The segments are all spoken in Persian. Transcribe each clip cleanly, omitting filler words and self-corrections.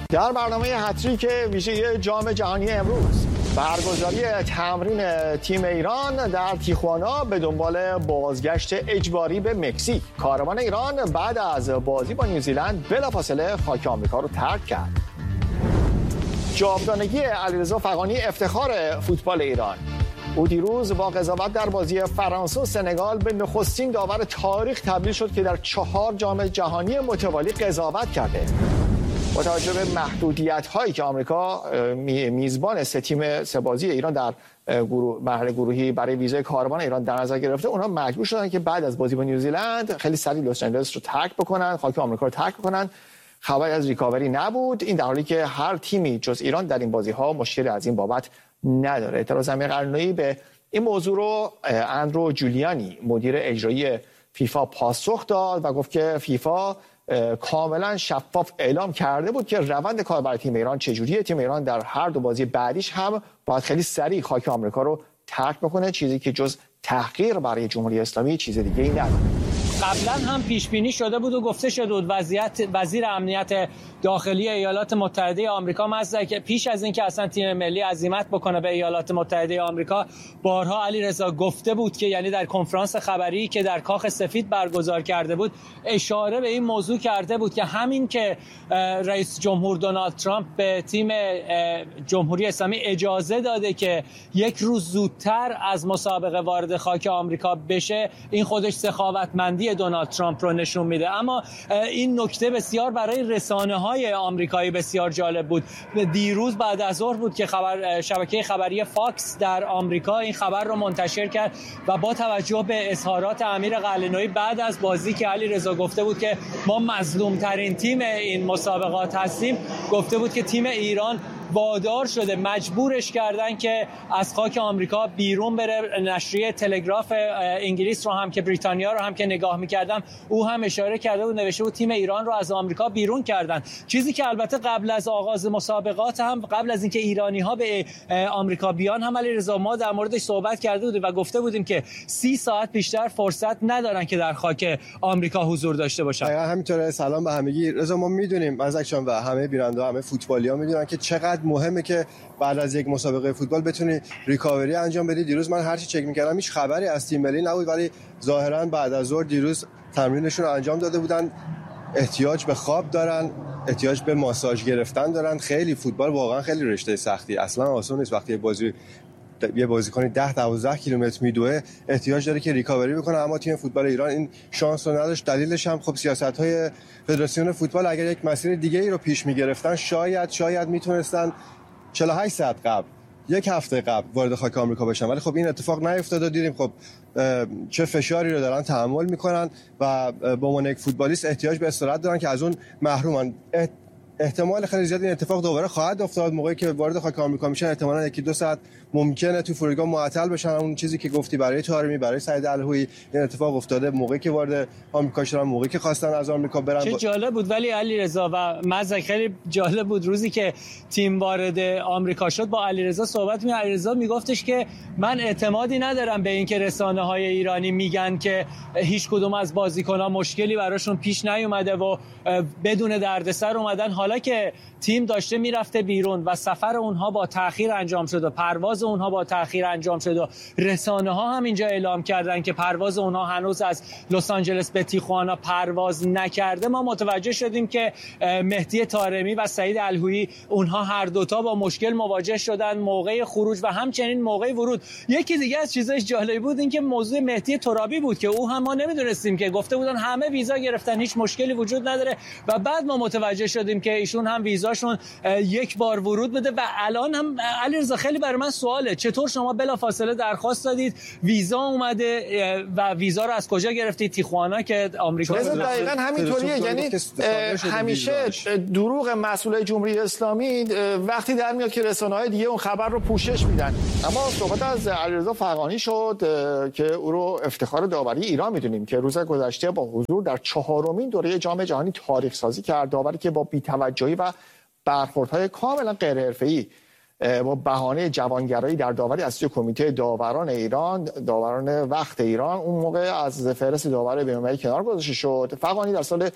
در برنامه هتریک ویژه جام جهانی امروز برگزاری تمرین تیم ایران در تیخوانا به دنبال بازگشت اجباری به مکزیک. کاروان ایران بعد از بازی با نیوزیلند بلافاصله خاک آمریکا رو ترک کرد. جاودانگی علیرضا فغانی افتخار فوتبال ایران. او دیروز با قضاوت در بازی فرانسه و سنگال به نخستین داور تاریخ تبدیل شد که در 4 جام جهانی متوالی قضاوت کرده. با توجه به محدودیت‌هایی که آمریکا میزبان سه بازی ایران در مرحله گروهی برای ویزای کاروان ایران در نظر گرفته، اونها مجبور شدن که بعد از بازی با نیوزیلند خیلی سریع لس آنجلس رو ترک بکنن، خاک آمریکا رو ترک بکنن. خبری از ریکاوری نبود. این در حالی که هر تیمی جز ایران در این بازی‌ها مشکلی از این بابت نداره. اعتراض امیر قلعه‌نویی به این موضوع رو اندرو جولیانی مدیر اجرایی فیفا پاسخ داد و گفت که فیفا کاملا شفاف اعلام کرده بود که روند کار برای تیم ایران چجوریه. تیم ایران در هر دو بازی بعدیش هم باید خیلی سریع خاک آمریکا رو ترک بکنه، چیزی که جز تحقیر برای جمهوری اسلامی چیز دیگه‌ای نداره. قبلا هم پیش بینی شده بود و گفته شده بود وزیر امنیت داخلی ایالات متحده آمریکا مزدک پیش از اینکه اصلا تیم ملی عزیمت بکنه به ایالات متحده آمریکا بارها علیرضا گفته بود که یعنی در کنفرانس خبری که در کاخ سفید برگزار کرده بود اشاره به این موضوع کرده بود که همین که رئیس جمهور دونالد ترامپ به تیم جمهوری اسلامی اجازه داده که یک روز زودتر از مسابقه وارد خاک آمریکا بشه، این خودش سخاوتمندی دونالد ترامپ رو نشون میده. اما این نکته بسیار برای رسانه‌های آمریکایی بسیار جالب بود. دیروز بعد از ظهر بود که شبکه خبری فاکس در آمریکا این خبر رو منتشر کرد و با توجه به اظهارات امیر قلعه‌نویی بعد از بازی که علیرضا گفته بود که ما مظلوم‌ترین تیم این مسابقات هستیم، گفته بود که تیم ایران وادار شده، مجبورش کردن که از خاک آمریکا بیرون بره. نشریه تلگراف انگلیس رو هم که بریتانیا رو هم که نگاه می‌کردم، او هم اشاره کرده بود، نوشته بود تیم ایران رو از آمریکا بیرون کردن. چیزی که البته قبل از آغاز مسابقات هم، قبل از اینکه ایرانی‌ها به آمریکا بیان هم علیرضا ما در موردش صحبت کرده بودیم و گفته بودیم که 30 ساعت بیشتر فرصت ندارن که در خاک آمریکا حضور داشته باشن. همینطوره. سلام به همگی. رضا ما می‌دونیم مزدک و همه بیننده‌ها، همه فوتبالی‌ها می‌دونن که چقدر مهمه که بعد از یک مسابقه فوتبال بتونی ریکاوری انجام بدی. دیروز من هرچی چک می‌کردم هیچ خبری از تیم ملی نبود، ولی ظاهراً بعد از ظهر دیروز تمرینشون رو انجام داده بودن. احتیاج به خواب دارن، احتیاج به ماساژ گرفتن دارن. خیلی فوتبال واقعا خیلی رشته سختی، اصلا آسون نیست. وقتی یه بازیکن 10-12 کیلومتر میدوه احتیاج داره که ریکاوری بکنه، اما تیم فوتبال ایران این شانس رو نداشت. دلیلش هم خب سیاست‌های فدراسیون فوتبال، اگر یک مسیر دیگه ای رو پیش می‌گرفتن شاید میتونستن 48 ساعت قبل، یک هفته قبل وارد خاک آمریکا بشن، ولی خب این اتفاق نیفتاد و دیدیم خب چه فشاری رو دارن تحمل میکنن و به عنوان یک فوتبالیست احتیاج به استراحت دارن که از اون محرومن. احتمال خیلی زیاد این اتفاق دوباره خواهد افتاد. موقعی که وارد خاک آمریکا میشن احتمالاً 1-2 ساعت ممکنه تو فرودگاه معطل بشن. اون چیزی که گفتی برای طارمی، برای سعید الهویی این اتفاق افتاده موقعی که وارد آمریکا شدن، موقعی که خواستن از آمریکا برن. چه جالب بود. ولی علیرضا و مزدک خیلی جالب بود روزی که تیم وارد آمریکا شد با علیرضا صحبت می علیرضا میگفتش که من اعتمادی ندارم به اینکه رسانه‌های ایرانی میگن که هیچ کدوم از بازیکن‌ها مشکلی براشون پیش نیومده و بدون دردسر اومدن، حالا که تیم داشته میرفته بیرون و سفر اونها با تأخیر انجام شد و پرواز اونها با تأخیر انجام شد و رسانه‌ها هم اینجا اعلام کردن که پرواز اونها هنوز از لس آنجلس به تیخوانا پرواز نکرده. ما متوجه شدیم که مهدی طارمی و سعید الهویی اونها هر دوتا با مشکل مواجه شدن موقع خروج و همچنین موقع ورود. یکی دیگه از چیزای جالبی بود این که موضوع مهدی ترابی بود که او هم ما نمیدونستیم، که گفته بودن همه ویزا گرفتن، هیچ مشکلی وجود نداره و بعد ما متوجه شدیم که ایشون هم ویزاشون یک بار ورود بده. و الان هم علیرضا خیلی برای من سواله چطور شما بلافاصله درخواست دادید، ویزا اومده و ویزا رو از کجا گرفتید؟ تیخوانا که آمریکا. دقیقاً همینطوریه. یعنی همیشه دروغ مسئولای جمهوری اسلامی وقتی در میاد که رسانه‌های دیگه اون خبر رو پوشش میدن. اما صحبت از علیرضا فغانی شد که او رو افتخار داوری ایران میدونیم که روز گذشته با حضور در 4مین دوره جام جهانی تاریخ سازی کرد. داوری که با بی‌توجهی و برخوردهای کاملا غیر حرفه‌ای با بهانه جوانگرایی در داوری اصلی کمیته داوران ایران، داوران وقت ایران، اون موقع از فهرست داور بین‌المللی کنار گذاشته شد. فغانی در سال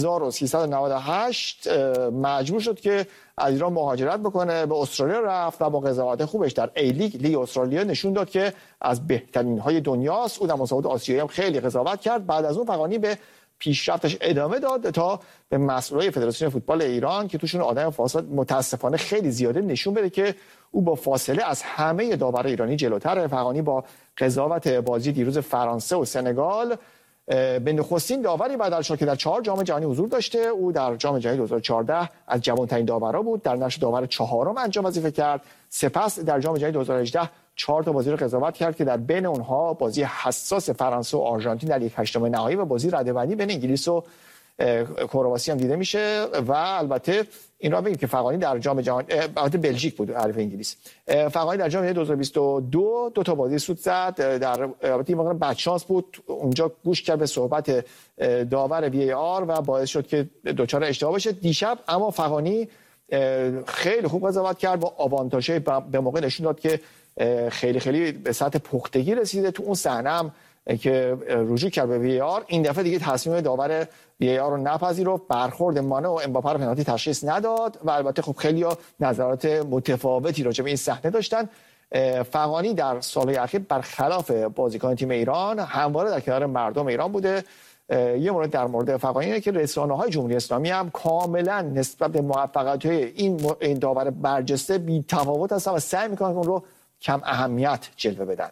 1398 مجبور شد که از ایران مهاجرت بکنه، به استرالیا رفت و با قضاوت خوبش در لیگ استرالیا نشون داد که از بهترین های دنیاست. او در مسابقات آسیایی هم خیلی قضاوت کرد. بعد از اون فغانی به پیشرفتش ادامه داد تا به مسئولای فدراسیون فوتبال ایران که توشون آدم فاسد متاسفانه خیلی زیاده نشون بده که او با فاصله از همه داوران ایرانی جلوتره. فغانی با قضاوت بازی دیروز فرانسه و سنگال به نخستین داوری بدل شد که در 4 جام جهانی حضور داشته. او در جام جهانی 2014 از جوان‌ترین داورا بود، در نقش داور 4م انجام وظیفه کرد. سپس در جام جهانی 2018 4 تا بازی رو قضاوت کرد که در بین اونها بازی حساس فرانسه و آرژانتین در 1/8 نهایی و بازی رده‌بندی بین انگلیس و کرواسی هم دیده میشه. و البته این را بگیم که فغانی در جام جهانی البته بلژیک بود حریف انگلیس. فغانی در جام جهانی 2022 2 تا بازی سود زد. در البته این واقعا بدشانس بود، اونجا گوش کرد به صحبت داور وی آر و باعث شد که دچار اشتباه بشه دیشب. اما فغانی خیلی خوب قضاوت کرد، با آوانتاژهای به موقع نشون داد که خیلی به سطح پختگی رسیده. تو اون صحنه هم که رجوع کرد به وی آر، این دفعه دیگه تصمیم داور وی آر رو نپذیرفت، برخورد مانه و امباپه رو پنالتی تشخیص نداد و البته خب خیلی‌ها نظرات متفاوتی راجع به این صحنه داشتن. فغانی در سال‌های اخیر برخلاف بازیکن تیم ایران همواره در کنار مردم ایران بوده. یه مورد در مورد فغانی اینه که رسانه‌های جمهوری اسلامی هم کاملا نسبت به موفقیت‌های این داور برجسته بی‌تفاوت هستن و سعی می‌کنن اون رو کم اهمیت جلوه بدن.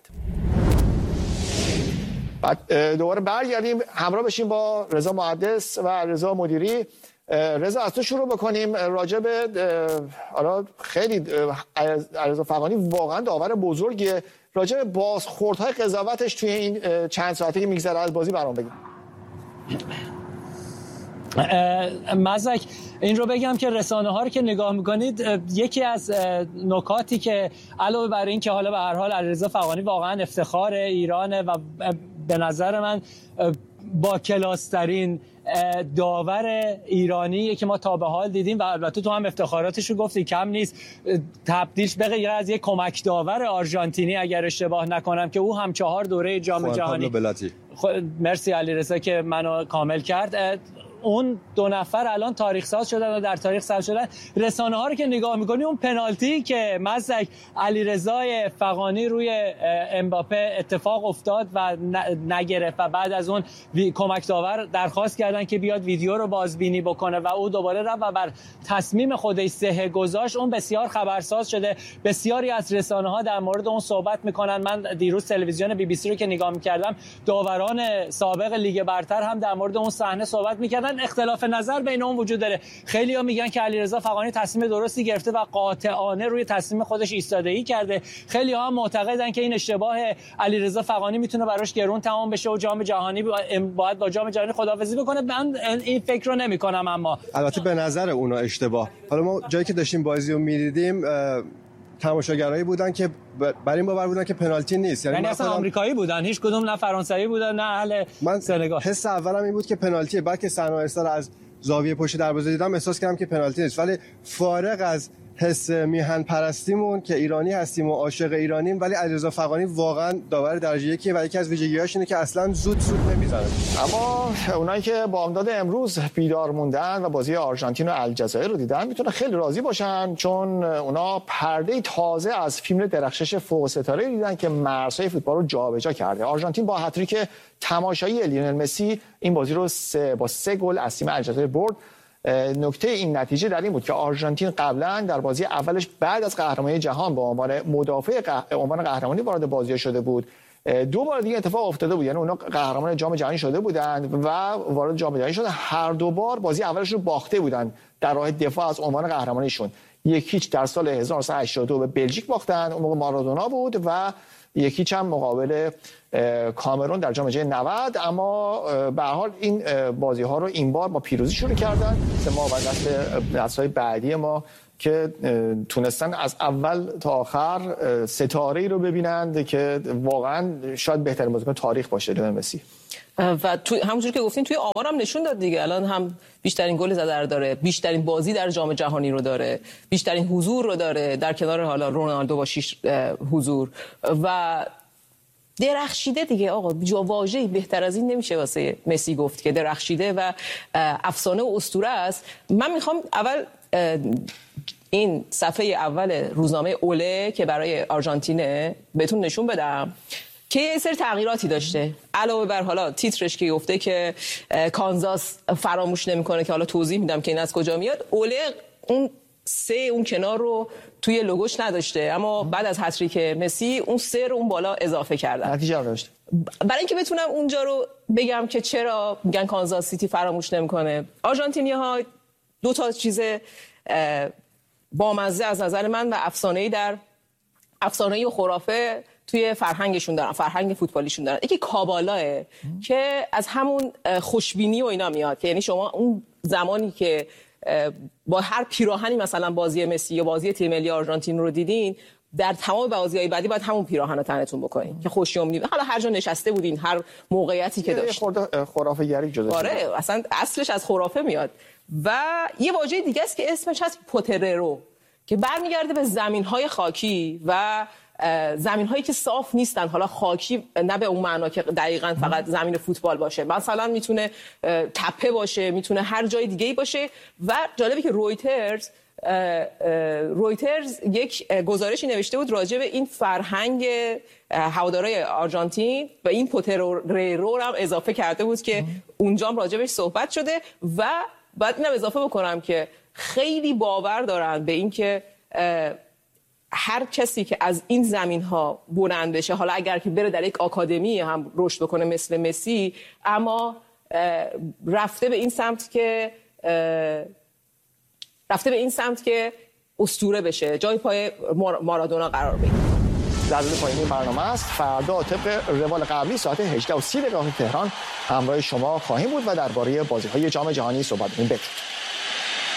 بعد دوباره برگردیم همراه بشیم با رضا محدث و رضا مدیری. رضا از تو شروع بکنیم راجع به حالا خیلی علیرضا فغانی واقعا داور بزرگیه، راجع به بازخوردهای قضاوتش توی این چند ساعتی که میگذره از بازی برام بگیم. مزک این رو بگم که رسانه ها رو که نگاه میکنید، یکی از نکاتی که علاوه بر این که حالا به هر حال علیرضا فغانی واقعا افتخار ایرانه و به نظر من با کلاسترین داور ایرانی که ما تا به حال دیدیم و البته تو هم افتخاراتش رو گفتی کم نیست، تبدیلش به غیر از یک کمک داور آرژانتینی اگر اشتباه نکنم که او هم 4 دوره جام جهانی. مرسی علیرضا که منو کامل کرد. اون 2 نفر الان تاریخ ساز شدن و در تاریخ ثبت شدن. رسانه ها رو که نگاه می‌کنی، اون پنالتی که مزدک علیرضا فغانی روی امباپه اتفاق افتاد و نگرفت و بعد از اون کمک داور درخواست کردن که بیاد ویدیو رو بازبینی بکنه و او دوباره رفت و بر تصمیم خودش صحه گذاشت. اون بسیار خبرساز شده، بسیاری از رسانه ها در مورد اون صحبت میکنن. من دیروز تلویزیون بی بی سی رو که نگاه می‌کردم، داوران سابق لیگ برتر هم در مورد اون صحنه صحبت می‌کردن. اختلاف نظر بین اون وجود داره. خیلی‌ها میگن که علیرضا فغانی تصمیم درستی گرفته و قاطعانه روی تصمیم خودش ایستادگی کرده. خیلی‌ها معتقدن که این اشتباه علیرضا فغانی میتونه براش گرون تمام بشه و جام جهانی باید با جام جهانی خداحافظی بکنه. من این فکر رو نمی‌کنم. اما البته به نظر اونا اشتباه. حالا ما جایی که داشتیم بازی رو می‌دیدیم تماشاگرایی بودن که بر این باور بودن که پنالتی نیست، یعنی اصلا آمریکایی بودن، هیچ کدوم نه فرانسوی بودن نه اهل سنگال. حس اولم این بود که پنالتیه، بعد که صحنه ارسال از زاویه پشت دروازه دیدم احساس کردم که پنالتی نیست. ولی فارغ از حس میهن پرستیمون که ایرانی هستیم و عاشق ایرانیم، ولی علیرضا فغانی واقعا داور درجه یکیه و یکی از ویژگی‌هاش اینه که اصلا زود نمیزنه. اما اونایی که بامداد امروز بیدار موندن و بازی آرژانتین و الجزایر رو دیدن میتونن خیلی راضی باشن، چون اونا پرده تازه از فیلم درخشش فوق ستاره دیدن که مرزهای فوتبال رو جابجا کرده. آرژانتین با هتریک تماشایی لیونل مسی این بازی رو با 3 گل از تیم الجزایر برد. نکته این نتیجه در این بود که آرژانتین قبلا در بازی اولش بعد از قهرمانی جهان با عنوان مدافع عنوان قهرمانی وارد بازی شده بود. 2 بار دیگه اتفاق افتاده بود، یعنی اونا قهرمان جام جهانی شده بودند و وارد جام جهانی شدن. هر 2 بار بازی اولش رو باخته بودند در راه دفاع از عنوان قهرمانیشون. 1-0 در سال 1982 به بلژیک باختن، اون موقع مارادونا بود، و 1-0 مقابل کامرون در جام جهانی 90. اما به هر حال این بازی ها رو این بار با پیروزی شروع کردن. ما و دست‌های بعدی ما که تونستن از اول تا آخر ستاره‌ای رو ببینند که واقعا شاید بهترین بازیکن تاریخ باشه لیونل مسی. و تو همونجوری که گفتین توی آمارم نشون داد دیگه، الان هم بیشترین گل زده رو داره، بیشترین بازی در جام جهانی رو داره، بیشترین حضور رو داره در کنار حالا رونالدو با 6 حضور و درخشیده دیگه. آقا واژه‌ای بهتر از این نمیشه واسه مسی گفت که درخشیده و افسانه و اسطوره است. من میخوام اول این صفحه اول روزنامه اوله که برای آرژانتینه بهتون نشون بدم که یه سری تغییراتی داشته، علاوه بر حالا تیترش که گفته که کانزاس فراموش نمیکنه، که حالا توضیح میدم که این از کجا میاد. اوله اون اون کنار رو توی لوگوش نداشته، اما بعد از هتریک مسی اون رو اون بالا اضافه کردن. نتیجه داشت. برای اینکه بتونم اونجا رو بگم که چرا میگن کانزاس سیتی فراموش نمیکنه، آرژانتینی‌ها دو تا چیز بامزه از نظر من و افسانه‌ای و خرافه توی فرهنگشون دارن، فرهنگ فوتبالیشون دارن. یکی کابالاه که از همون خوشبینی و اینا میاد، که یعنی شما اون زمانی که با هر پیراهنی مثلا بازی مسی یا بازی تیم ملی آرژانتین رو دیدین، در تمام بازی‌های بعدی باید همون پیراهن رو تنتون بکنین که خوشیومنی، حالا هر جا نشسته بودین، هر موقعیتی که داشت. خرافه گری جدا. آره اصلا اصلش از خرافه میاد. و یه واژه دیگه است که اسمش هست پوتررو، که برمیگرده به زمین‌های خاکی و زمین‌هایی که صاف نیستن. حالا خاکی نه به اون معنا که دقیقاً فقط زمین فوتبال باشه، مثلا میتونه تپه باشه، میتونه هر جای دیگه‌ای باشه. و جالبه که رویترز یک گزارشی نوشته بود راجع به این فرهنگ هوادارهای آرژانتین و این پوتررو هم اضافه کرده بود که اونجا هم راجع بهش صحبت شده. و بعد اینم اضافه بکنم که خیلی باور دارن به این که هر کسی که از این زمین ها بلند بشه، حالا اگر که بره در یک آکادمی هم رشد بکنه مثل مسی، اما رفته به این سمت که اسطوره بشه، جای پای مارادونا قرار بگیره. ضربه پایانی برنامه است. فردا طبق روال قبلی ساعت 18:30 تهران همراه شما خواهیم بود و درباره بازی‌های جام جهانی صحبت می‌کنیم.